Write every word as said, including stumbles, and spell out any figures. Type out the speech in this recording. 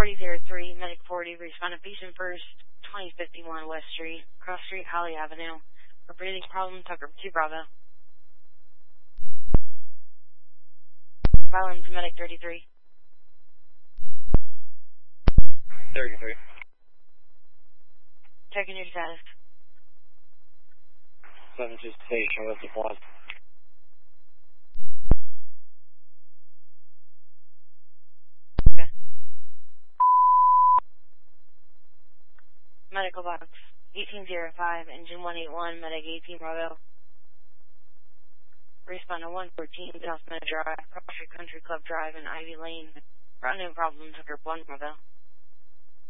forty oh three, Medic forty, respond to patient first, twenty fifty-one West Street, Cross Street, Holly Avenue. For breathing problem, Tucker two Bravo. Rollins, Medic thirty-three. thirty-three. Checking your status. seven two station with supplies. Okay. Medical box, eighteen oh five, engine one eighty-one, Medic eighteen Bravo. Respond to one fourteen, South Meadow Drive, Cross Street Country Club Drive, and Ivy Lane. Running problem, Tucker one Bravo.